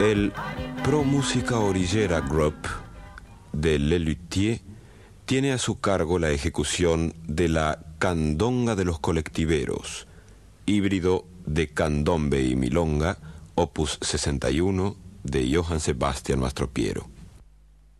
El Pro Música Orillera Group de Lelutier tiene a su cargo la ejecución de la Candonga de los Colectiveros, híbrido de candombe y milonga, opus 61 de Johann Sebastian Mastropiero.